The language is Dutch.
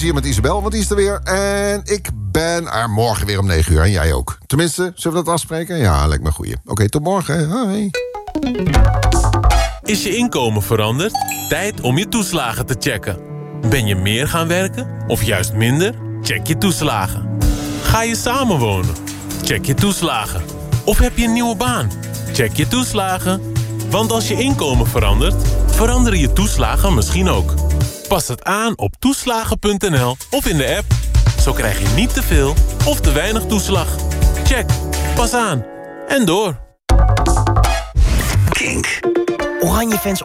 Hier met Isabel, want die is er weer. En ik ben er morgen weer om 9 uur. En jij ook. Tenminste, zullen we dat afspreken? Ja, lijkt me een goeie. Oké, tot morgen. Hoi. Is je inkomen veranderd? Tijd om je toeslagen te checken. Ben je meer gaan werken of juist minder? Check je toeslagen. Ga je samenwonen? Check je toeslagen. Of heb je een nieuwe baan? Check je toeslagen. Want als je inkomen verandert, veranderen je toeslagen misschien ook. Pas het aan op toeslagen.nl of in de app. Zo krijg je niet te veel of te weinig toeslag. Check. Pas aan. En door. Kink. Oranje-fans